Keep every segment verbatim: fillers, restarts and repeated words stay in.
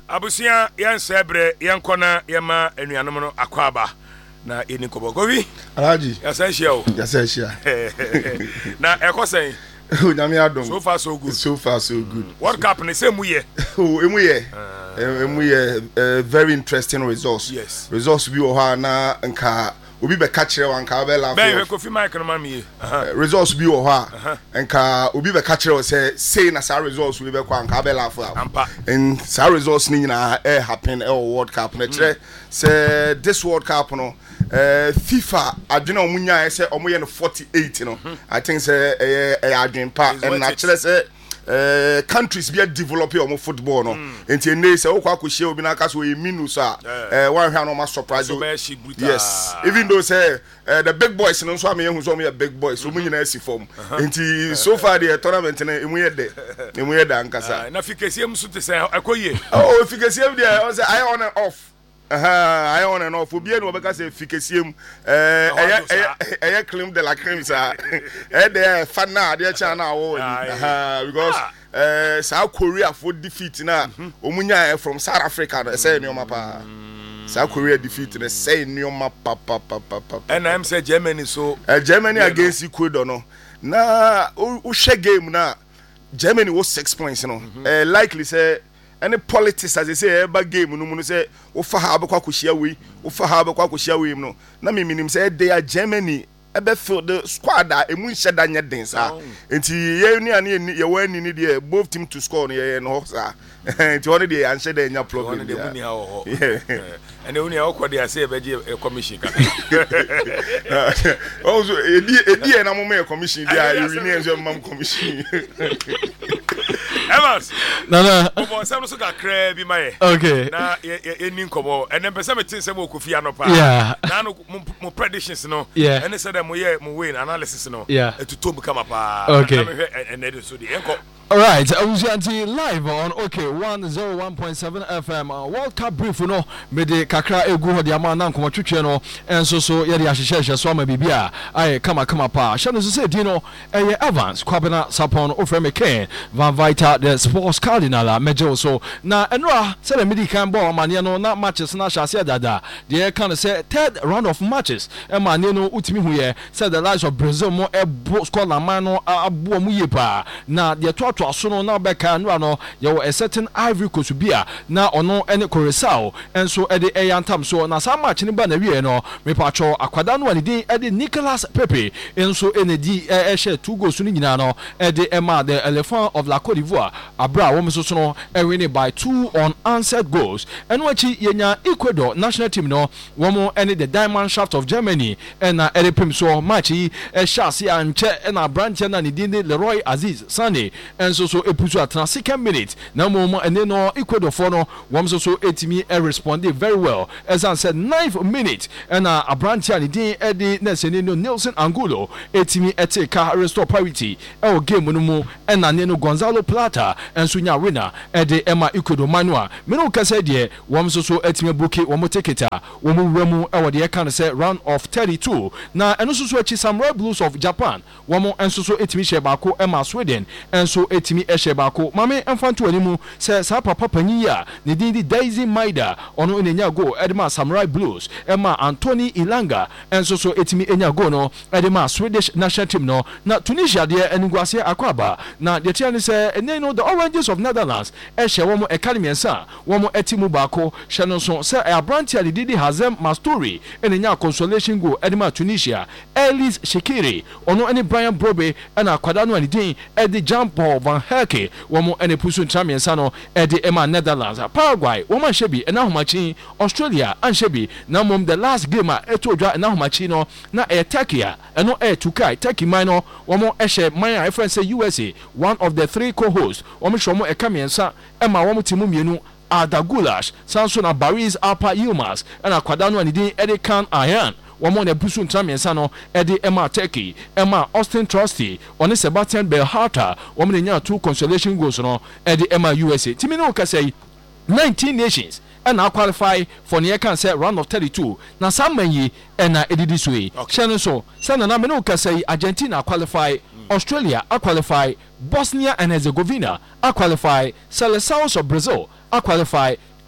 abusia yan sebre yan kona yema enuanom no akwaba na eni kobogowi Alhaji yasahia o yasahia na ekosen Onyame adom so far so good so far so good World Cup ne say muye oh emuye emuye very interesting results yes results bi o ha na nka obi be ka kire wan ka be la be we Kofi Mike no mami results bi o ha nka obi be ka kire o say say na sa results we be kwa nka be la fo and sa results ni na e happen e World Cup na kire say this World Cup no Uh, FIFA adwena omunya say omoye no forty-eight no I think say eh eh adwen pa and actually say uh, countries be develop your football no enti ene say okwa akohie obi na aka so e minus a eh one hwa no ma surprise yes even though say uh, the big boys no so am yehu so am big boys so munyina asi form enti so far the tournament na emu ye de emu ye da nkasa na fikesiem so te say akoye oh fikesiem there say I on and off aha I on and off obi e no be ka say fikesiem eh eh eh claim de la crème ça eh de fan na de cha na wo aha because eh South Korea for defeat na omunya from South Africa no say no mapa South Korea defeat na say no mapa pa pa pa and I'm say Germany so uh, Germany against Ecuador no na o share game na Germany was six points no eh likely say any politics as they say eba game no mu say wo fa ha abekwa kohia we wo fa ha abekwa kohia we no na me minim say they are Germany ebe field the squad a emu nhye da nye den sa enti ye ni ani ye wani ni de both team to score no ye no sa enti one de ya nhye da nya problem de mu ni ha ho and they only akọ de say ebe je commission ka also edi edi na mo me commission dia you ni enzo mam commission Evans no no obo sam so ka kra bi maye okay na eni nkomo and then person me tin say mo Kofi anopa yeah na no mo predictions no yeah and say that mo ye mo win analysis no yeah etuto mu kama pa okay and then so the enko. All right, I was live on okay one oh one point seven F M uh, World Cup brief no me de kakra egu ho de ama na nkomo twetwe no enso so ye de ahyehye so ama bibia ai kama kama pa sha no so say di no eh Evans Kwabena Sapon ofreme Ken Van Vita the Sports Cardinal meje so na enra say the midi kan ball mane no na matches na sha se dada de kan say third round of matches e mane no utimi hu ye say the likes of Brazil mo e score la man no abo mu ye pa na de to asono na beka no ano ye a certain Ivory Coast bia na ono ene Coruscant enso e de eyantam so na sa match ni ba na wie no me pacho akwada no ani din e de Nicolas Pepe enso enedi e share two goals ni nyina no e de Emma the Elephant of La Côte d'Ivoire abra wo so so no e win by two unanswered goals eno achi yenya Ecuador national team no wo mo ene the Diamond Shaft of Germany e na e prim so match yi e shase anche e na branch na ni din Leroy Aziz Sane so so epusu at second minute na mo ene no Ecuador for no wom so so etimi e responded very well as I said ninth minute and a abrantia ni din e de na sene no Nelson Angulo etimi eteka restore parity e o game no mu e na ne no Gonzalo Plata enso nya winner e de Emma Ecuador manua me no kase de wom so so etimi bookie wom ticketa wom wuramu e wo de kan say round of thirty-two na eno so so achi Samurai Blues of Japan wom enso so etimi share bako Emma Sweden enso etimi ehye bako mame emfanto animu se sa papa panyi ya ne dindi Daisy Maida ono enenya go edema Samurai Blues ema Anthony Ilanga enso so etimi enya go no edema Swedish national team no na Tunisia de eniguase akwaba na de tia ne se ene no the Oranges of Netherlands ehye wo mo academy ensa wo mo etimu bako hye no so se abrantia de didi Hazem Masturi enenya consolation go edema Tunisia Elise Shekiri ono ene Brian Brobe ena kwada no anidin edi Jean-Paul Van Herke womo ene pusu ntamiensa no edi ema Netherlands Paraguay woman shebi ena homachi Australia anshebi na mom the last game a eto dwa ena homachi no na e Turkey eno e tukai Turkey man no womo ehye man a reference U S A one of the three co-hosts womo shomo e kamiensa ema womo timu mienu Ada Gulash Samson na Baris Alpa Yilmaz ena kwada no anidin edi Kan Ayan womo ne busu ntamiensa no edi Emma Turkey Emma Austin Trusty oni Sebastian Belhata womo ne nya two consolation goals no edi Emma U S A timi no ka say nineteen nations and now qualify for near can say round of thirty-two na samanyi and na edidi suwe shano so sana na me no ka say Argentina qualify Australia a qualify Bosnia and Herzegovina a qualify Seleção of Brazil a qualify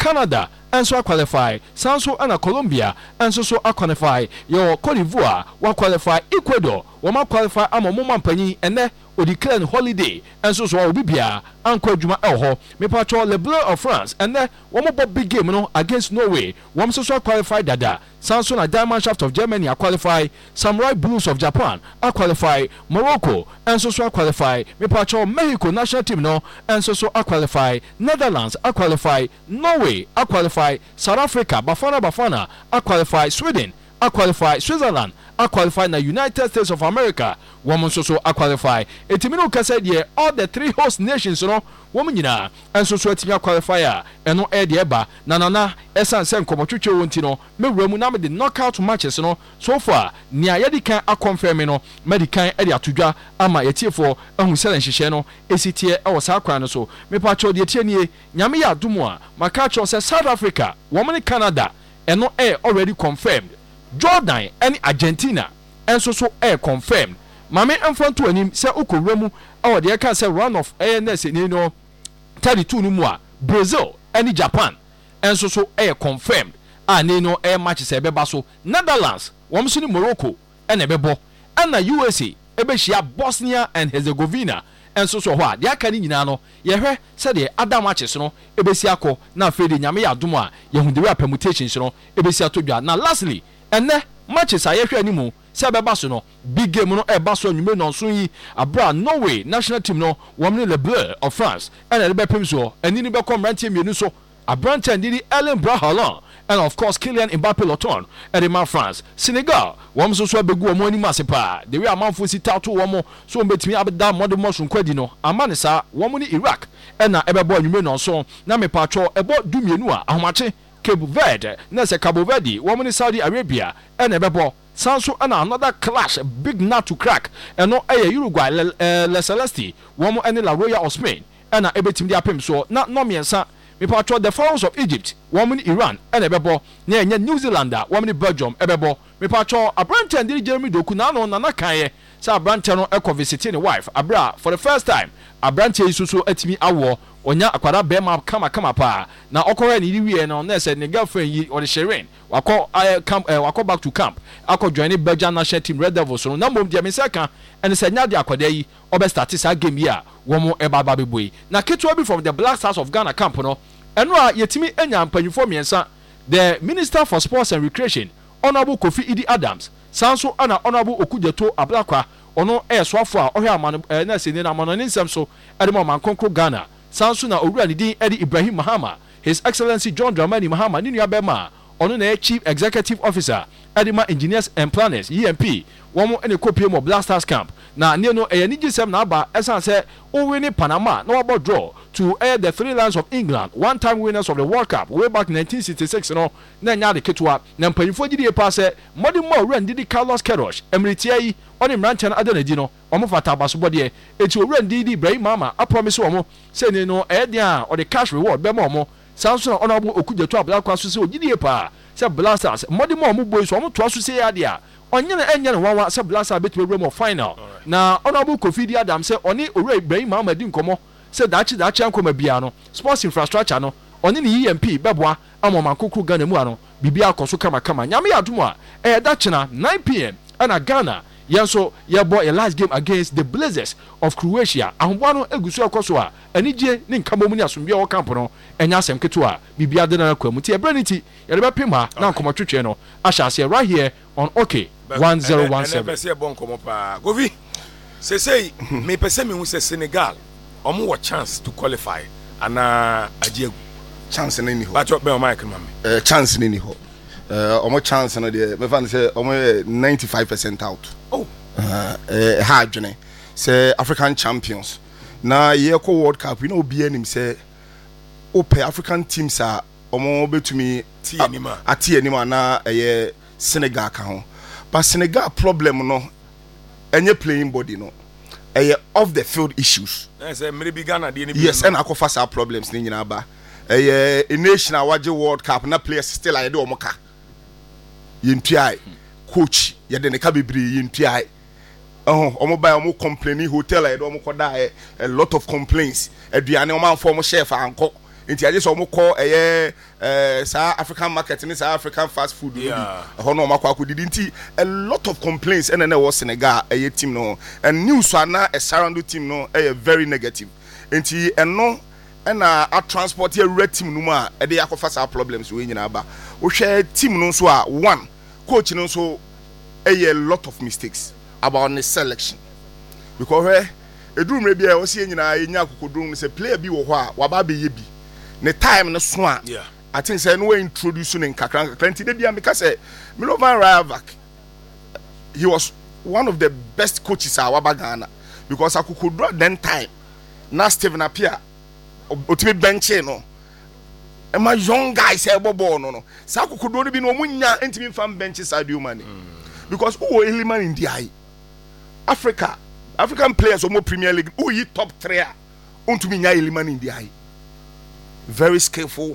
Canada enso a qualify sanso ana Colombia enso so a qualify yo Cote d'Ivoire wa qualify Ecuador wa ma qualify ama mo mampanyi ene odiclare holiday enso so obi bia anko adwuma elho me patro Le Bleu of France ene wo mo big game no against Norway wo mo so qualify dada sanso na Diamond Shaft of Germany a qualify Samurai Blues of Japan a qualify Morocco enso so a qualify me patro Mexico national team no enso so a qualify Netherlands a qualify Norway a qualify South Africa Bafana Bafana a qualify Sweden a qualify Switzerland a qualify na United States of America woman so so a qualify etimino kasa de all the three host nations no woman nyina enso so etimi qualifier eno e de eba na nana esan se nkomotwetwe wonti no mewuramu na me de knockout matches no so far nia yedi kan a confirm no medican e de atodwa ama yetiefo ahu sele nhihye no esitie e wo sa kwan no so me pa cho de tie nie nyame ya adumu a maka cho se South Africa woman Canada eno e already confirmed Jordan and Argentina enso so e confirmed mame enfronto anim se ukowramu awo de ka se run of A N S ni no thirty-two no mu a Brazil and Japan enso so e confirmed a ni no e match se beba so Netherlands wom so ni Morocco e na bebo and na U S A e be hia Bosnia and Herzegovina enso so ho a de aka ni nyina no ye hwe se de adam matches no e be si akọ na afede nyame ya adom a ye hu de permutations no e be si atodwa na lastly ene matches a ye hwe animu se beba so no big game no e ba so anwume no so yi abra Norway national team no womne Le Bleu of France and the bepem so ani ni be kom rantie mienu so abrante ndidi Erling Braut Haaland and of course Kylian Mbappé Loton Edema France Senegal wom so so abegu omo ani masepa the way amanfo si tato wom so mbetimi abda modern motion kwadi no amane sa wom ni Iraq and na ebebo anwume no so na me patro ebo dumienu a ahomache Cape Verde na se Cabo Verde wom ni Saudi Arabia and ebebo sanso and another clash big nut to crack and no eh Uruguay Le, uh, Le Celeste wom and La Roya of Spain and na ebetim dia pem so na no miensa me patro the Pharaohs of Egypt wom ni Iran and ebebo na enya New Zealand wom ni Belgium ebebo me patro abrante and Jeremy Doku na no na na kan ye sa abrante no e visit ni wife abra for the first time abrante isusu atimi awo onya akwara bema kama kama pa na okore ni wie no na se ne girlfriend yi or the Sherin wako I camp uh, wako back to camp akọ join Belgian national team Red Devils no na mom dia me seka and se nya de akwada yi obe start sa game yi a wo mo e baba beboy na ketwa bi from the Black Stars of Ghana camp no eno a yetimi enya mpanyufo miensa the Minister for Sports and Recreation Honorable Kofi Idi Adams sanso ana Honorable Okujeto Ablakwa ono e soafo a ohwe amano na se ni na amano ni nsem so e de mo man konkro Ghana sanso na owura ni din Eddie Ibrahim Mahama His Excellency John Dramani Mahama ni nua bema ono na Chief Executive Officer Edema Engineers and Planners E M P womo ene kopie mo Black Stars camp na ne no e ni gisem na aba esan se o win Panama na wabo draw to air the three lions of England one time winners of the World Cup way back nineteen sixty-six no na nya de ketwa na mpanyifo gidi e pass modi mo owura ndidi Carlos Queiroz emritia yi oni mranche na adanadi no omo fata abasobode e eti owura ndidi Ibrahim Mama a promise omo se ne no e dia o the cash reward be mo omo sanso Honorable Okujeto Ablakwa so se ogidi e pa se Blasters modi mo omo boys omo to aso se ya de a onye na enye no wawa se Blasters betwe remo final na Honorable Kofi Idi Adam se oni owura Ibrahim Mama di nkomo se dachi dachi ankoma bia no sports infrastructure no oni ni E M P beboa amoma kokru Ghana mu ano bibia akoso kama kama nyame yadumu a e dachi na nine p m ana Ghana yenso yebo a last game against the Blazers of Croatia ahombo no egusu akoso a anije ni nkamom ni asombia wo camp no enya asem keto a bibia de na kwamu ti ebraniti ye be pema na nkomotwetwe no ahase right here on OK one zero one seven pese e bon komo pa Govi se sei me pese me hu se Senegal omo wo chance to qualify ana ajiegu chance na ni ho ba cho be o mic mama eh chance na ni ho eh omo chance na de me fan say omo ninety-five percent out oh eh ha adwene say African champions na ye ko World Cup you know be anim say ope African teams are omo betumi ti anima ati anima na eh Senegal ka ho but Senegal problem no enye playing body no eh off the field issues yes maybe Ghana dey ni yes and akofa sa problems ni nyina ba eh a nation awaje World Cup na players still ay de omoka yintuai coach ye de ne ka bebri yintuai oh omo ba omo complaining hotel ay de omo koda a lot of complaints aduane omo anfo omo chef anko nti aje so mo call eye eh sa African market ni sa African fast food ni ho no makwa akudidi nti a lot of complaints and na was Senegal eye team no and news ana a surround team no eye very negative nti eno na a transport ye red team no ma e dey akofa sa problems we nyina ba wo hwe team no so a one coach no so a lot of mistakes about the selection because where edrum re bia wo se nyina yenya akokodrum se player bi wo ho a waba be ye bi ne time no so a yeah I think say no introduce in kakran kakran ti de bia because say Milovan Rayovac he was one of the best coaches a waba Ghana because akokodrum then time na Steven Appiah otimi bench no e ma young guys e bobo no no sa akokodrum bi no munya entimi fam bench Sadio Mane because who Iliman in the eye Africa African players omo Premier League who yi top three a ontumi nya Iliman in the eye very skillful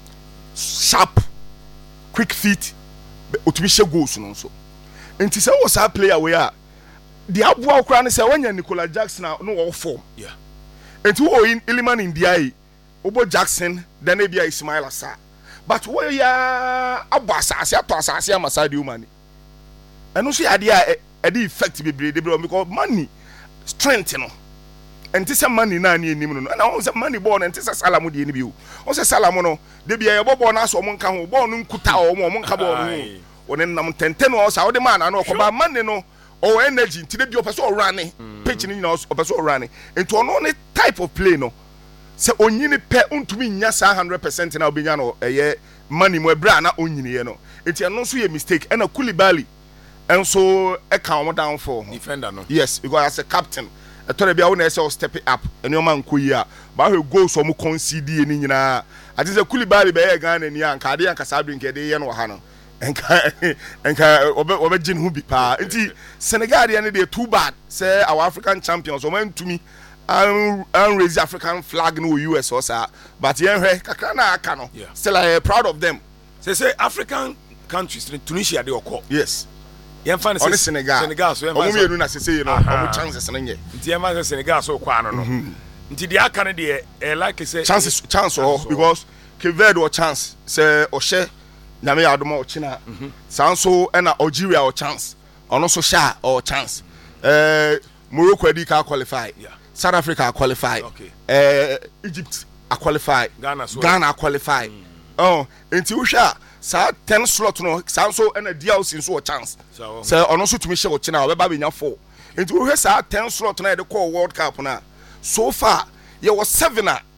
sharp quick feet otumi she goals no so enti say was a player we are the aboa okra ne say wanya Nicola Jackson no wo form yeah enti who Iliman in the eye obo Jackson then e bia Ismail Assar but we ya abasa ase ato asase amasadi umani eno so ade a e dey effect bebre de because money strength no enti say money na na enim no na won say money ball enti say Salamu de ni bi o won say Salamu no de bia e bobo na so mo nka ho ball no nkuta o mo mo nka ball no won nam tenten o sa o de man na no ko ba money no o energy enti de bi o pese o run pitch ni na o pese o run enti ono ne type of play no say onyini pe untumi nya sa one hundred percent na obenya no eye money mo ebra na onyini ye no enti eno so ye mistake ena Koulibaly enso e kan mo down for defender no yes because as a captain e to bia wo na say o step it up eno man koyi a ba he goals o mo concede ni nyina ati say Koulibaly be ye Ghana ni anka ade anka sa drink de ye no ha no enka enka obe obe gin hu bi pa enti Senegal de dey too bad say our African champions o man tumi and and raise African flag no U S also but yen hwe kakra na aka no still I proud of them say say African countries Tunisia dey okọ yes yen fan say Senegal Senegal so yen fan omo yenu na say say you know omo chances na nye nti yen fan Senegal so kwa no no nti dey aka no dey eh like say chances chance oh because Cape Verde or chance say o she na me adoma o china sanso na Algeria or chance ono so sha or chance eh Morocco edi ka qualify yeah South Africa qualify. Okay. Uh, Egypt are qualified. Ghana so Ghana qualify. Mm. Oh, until we share sa ten slot no so and a D L C so a chance. So so ono so to me share China we ba be nya four. Until we sa ten slot na the call World Cup na. So far there was seven a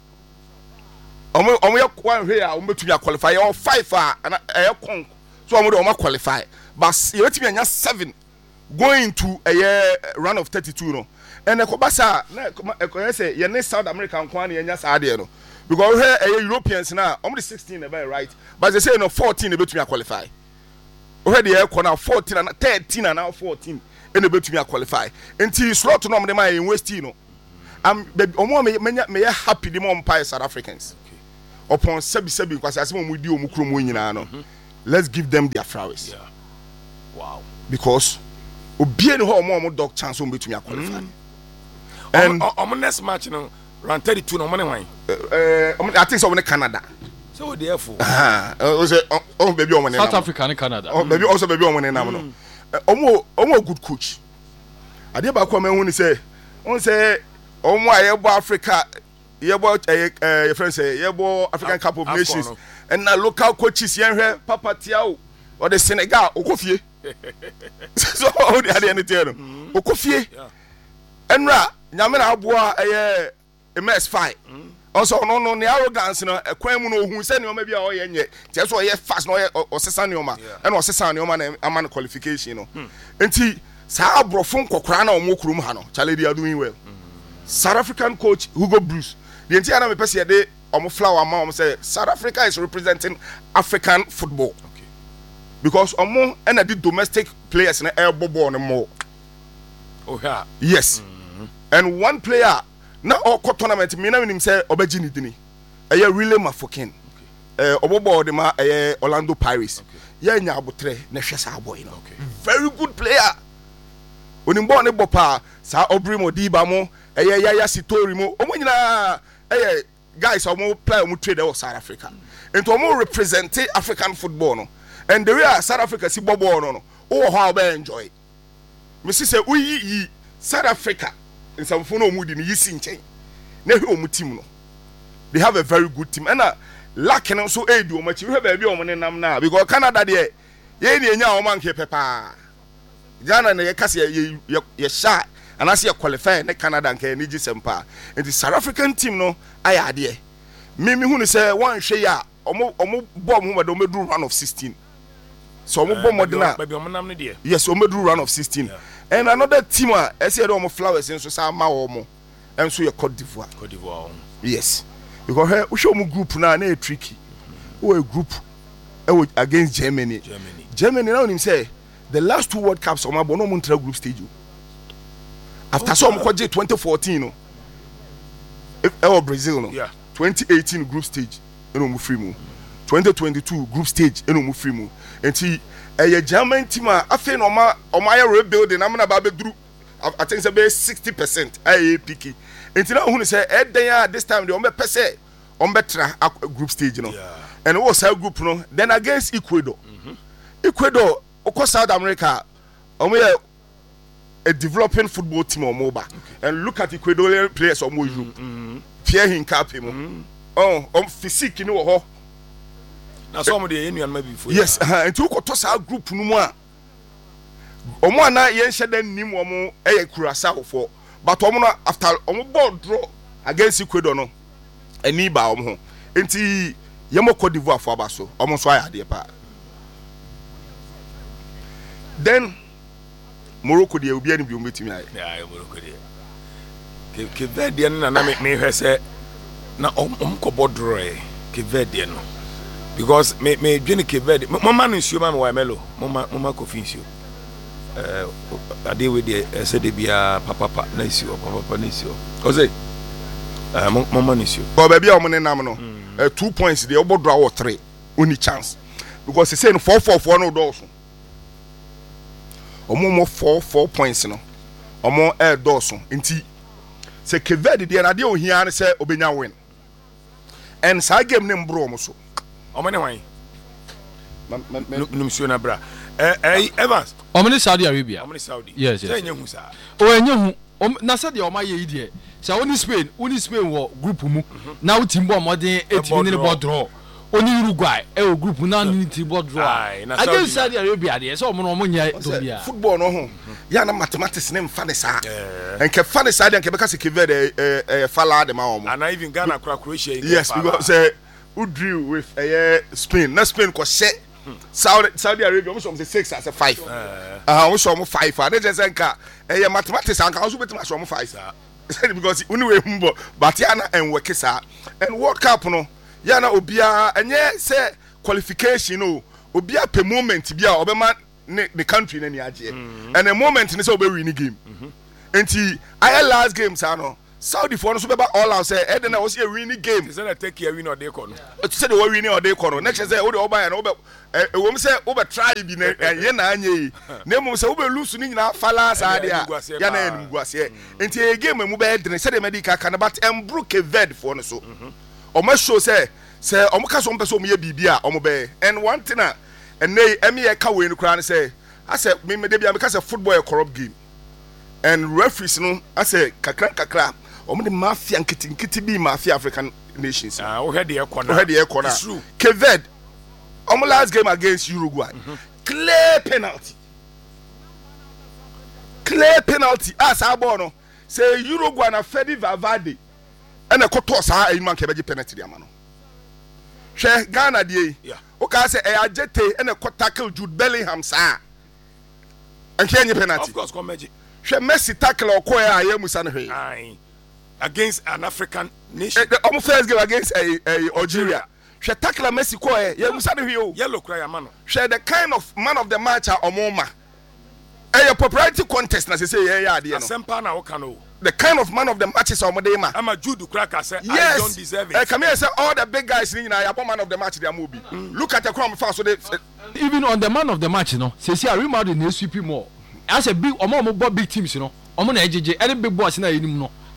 omo omo one here a omo betumi qualify or five a na e kon. So omo de omo qualify. But you betumi nya seven going to a run of thirty-two no. And ekobasa na ekoye say ye ne South America nko na yenya saade no because we eh Europeans na om the sixteen e right but they say no fourteen e betumi qualify we dey e na fourteen and thirteen and now fourteen e betumi qualify enti slot no om dey my university no am omo me me happy the Empire South Africans upon sebi sebi kwase asem omo di omo krom nyina no let's give them their flowers yeah wow because obie no ho omo dog chance omo betumi qualify. And on next match, you know, round thirty-two, no money. Uh, I think so. In Canada. So therefore, ah, uh, oh baby, oh South Africa and Canada. Oh baby, also baby, oh money now. No, oh oh good coach. I did back when he say, on say, oh my, you Africa, you about uh, your friend say, you about African Cup of Nations, and now local coaches here, Papa Tiao or the Senegal, Okofie. So how they had anything? Okofie, Enra. Nyame na aboa eh M S five also no no ne arrogance no ekwan mu no hu se ne o ma bia o ye nye tie so o ye fast no o sesa ne o ma e na o sesa ne o ma na ama no qualification no enti sa abrofo nkokora na o mo kurum ha no chale they are doing well South African coach Hugo Bruce the enti na me pese de o mo flower ma o say South Africa is representing African football okay because o mo na the domestic players na e bobo no mo oh yeah yes and one player na all tournament me na him say obeji ni dini eh really Mafokin eh obobo de ma eh Orlando Pirates yeah nya abotre na hwesa boy no very good player onimbo ne bopa sa Obri Modiba mo eh Yaya Sitori mo omo nyina eh guys omo play omo trade o South Africa into omo represent African football no and the way South Africa si ball no no o how be enjoy me see say uyi yi South Africa in some phone omo di ni yisi nchen na he omo team no they have a very good team and lack no so aid omo chi we ba bi omo ne nam na because Canada there ye ni enya omo nke pepa Ghana na ye kase ye ye sha and as you qualify ne Canada nke ni gisempa and the South African team no aya de me me hu ni say one hwe ya omo omo bomb hu ma do medu run of sixteen so omo bomb modena baby omo nam ne de yes omo medu run of sixteen yeah. And another team a e say do omo flowers enso sa ma omo enso ye Cote d'Ivoire Cote d'Ivoire yes because he we show omo group na na tricky o a group e against Germany Germany Germany now him say the last two World Cups omo no mo group stage after some oh, twenty fourteen no if our Brazil no yeah twenty eighteen group stage eno mu free mu twenty twenty-two group stage eno mu free mu enti eh German team a afi no ma o ma rebuilding am na ba be duru I think say be sixty percent I A P K enti na hu ni say eh dan this time they o be pese o be tra group stage no yeah. And it was a group no then against Ecuador mm-hmm. Ecuador o South America o me a developing football team or mobile okay. And look at Ecuadorian players or more Europe. Pierre Hincapié mo. Oh, um physique ni wo ho. Na some of the union maybe before. Yes, uh, and to ko to sa group no mu a. Omo ana ye nhye dan nim omo e Curaçao for. But omo no after omo ball draw against Ecuador no. Ani ba omo ho. Enti ye mo Cote d'Ivoire for abaso. Omo so ayade pa. Then Morocco dey obi ani bi o metimi aye. Yeah, Morocco dey. Ke ke Verde na na me me hwe se na om om ko bodro e. Ke Verde no. Because me me dwene Ke Verde. Mama no nsuo ma me wa melo. Mama mama kofi nsuo. Eh ade we dey e se de bia papa papa na nsuo papa papa na nsuo. O say eh mama no nsuo. Ko ba bia o mo ne nam no. Eh two points dey obodro awo three. Only chance. Because they say no four four four no do so. Omo mo four four points no omo e doso nti se Ke Verde de na de ohia ne se obenya win and sa game ne mbro mo so omo ne wan num sio na bra eh eh Evans omo ne Saudi Arabia omo ne Saudi yes yes enye hu sa o enye hu na se de omo ye ide se oni Spain oni Spain wo group mu na wo team bo modern eight ni bo draw oni Uruguay e o group na ni team bo draw against Saudi Arabia de se omo no omo nya to bia football no ho ya na mathematics ne mfa ne sa enke fa ne sa de enke beka se Ke Verde eh eh fala de ma omo and even Ghana Croatia yes because say who drew with eh Spain na Spain ko she Saudi Saudi Arabia we say six as a five ah we show mo five and they say nka eh mathematics anka we so betima show mo five because uni we humbo but ya na en work sa and World Cup no ya na obia enye say qualification no obia per moment bia obema the country na ni age and the moment ni say obe win game enti I last game sa no Saudi for no so be all out say e dey na wo say win game say na take care win or dey kono to say the win or dey kono next say wo dey oba ya na obe e wo say obe try bi na ye na anye na mo say obe lose ni nyina fala sa dey ya ya na enum guase enti e game mu be dey say the medical can but embru Ke Verde for no so o ma show say say o mo ka so mo pese o mo ye bibia o mo be and one thing na and nay emi e ka we no kra say I said me me dey bia me ka say football a corrupt game and referees no I say kakra kakra o mo de mafia nkiti nkiti bi mafia African nations ah o head e corner o head e corner Ke Verde o mo last game against Uruguay mm-hmm. Clear penalty clear penalty as a ball no say Uruguay na Fede Valverde and a koto sa e man ke beji penalty dia ma no hwe Ghana die yeah o ka say e agete and a tackle Jude Bellingham sa and kenye penalty of course come meji hwe Messi tackle o ko ya musa no hwe ai against an African nation the almost first game against a uh, uh, Algeria hwe tackle Messi ko ya musa no hwe o yellow cry man hwe the kind of man of the match a omoma a popularity contest na say say ya ya de no asempa na wo kan o the kind of man of the matches or Modema. I'm a Jude Cracker, say yes. I don't deserve it. Uh, come here, say all the big guys in I man of the match they are moving. Mm. Look at the crowd fast so they uh, even on the man of the match, you know. Say see I remember the S V P more. As a big omo omo big teams, you know. Omo na ejj any big boss na enim no.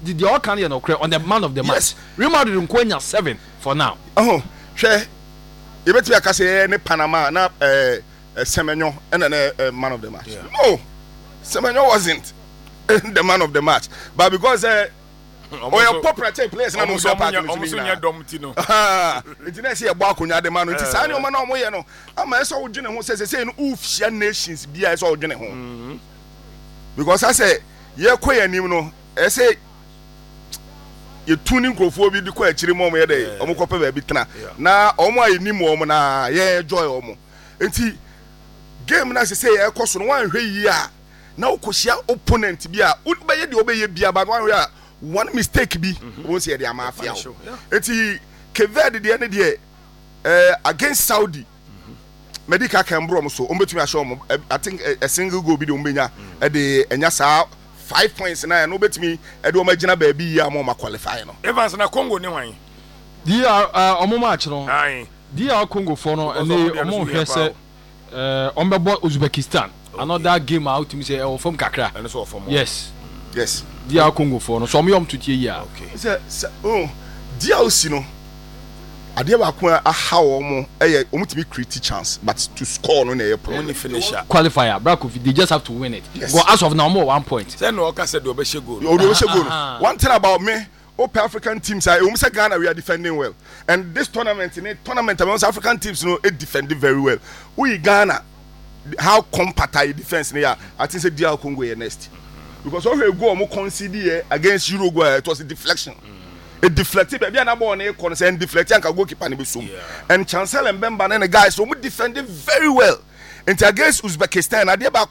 the the all can you know on the man of the match. Yes. Real Madrid nkonya seven for now. Oh, hwɛ yɛbɛtumi aka sɛ ne Panama na eh Semenyo and then man of the match. Yeah. No, Semenyo wasn't the man of the match, but because uh, or your popular players na no so part of the dom tino. Ah, it didn't say about kunya the man. It is any man omo ye no. Ama eso odwene ho say say no ufia nations bia eso odwene ho. Because I say ye koy anim no, I say ye tuning crofo bi di ko akiri mo mo ye dey omo kopa ba bi tena. Na omo anim omo na ye joy omo. Enti game na say ye koso no wan hwe yi a na ukoshia opponent bi a ubeye de obeye bia ba wan hwe a one mistake bi won say dey amafia ho. Enti Keved de ne de eh against Saudi medical cambrom so ombetumi ahwe mo I think a single goal bi de ombenya e de enya sa five points na no betumi e de o magina ba bi ya mo ma qualify no. Evans na Congo ne wan di a omo match no ai di a Congo for no ene omo hwe se eh ombebo Uzbekistan another game out to me say e from kakra and so from yes yes di a Congo for no so omo yom to tie ya okay say oh di a osi no ade ba ko a ha omo eh omo timi create chance but to score no na e pro only finisher qualifier Brakovic they just have to win it yes. Go as of now more one point say no oka said do be she goal o do be she goal one thing about me Open African teams are um say Ghana we are defending well and this tournament in a tournament amongst African teams you know it defending very well we Ghana how compact are defense here I think say D R Congo here next because when we go omo concede here against Uruguay it was a deflection mm. it deflected baby and ball na e concern deflect and can goalkeeper na be so and Chancellor Mbemba and the guys so we defending very well and against Uzbekistan ade ba